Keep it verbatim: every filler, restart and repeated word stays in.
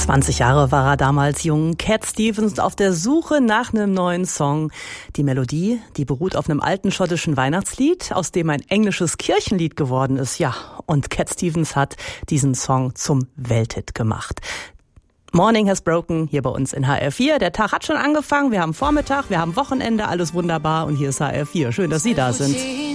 zwanzig Jahre war er damals jung. Cat Stevens auf der Suche nach einem neuen Song. Die Melodie, die beruht auf einem alten schottischen Weihnachtslied, aus dem ein englisches Kirchenlied geworden ist. Ja, und Cat Stevens hat diesen Song zum Welthit gemacht. Morning has broken hier bei uns in H R vier. Der Tag hat schon angefangen. Wir haben Vormittag, wir haben Wochenende, alles wunderbar. Und hier ist H R vier. Schön, dass Sie da sind.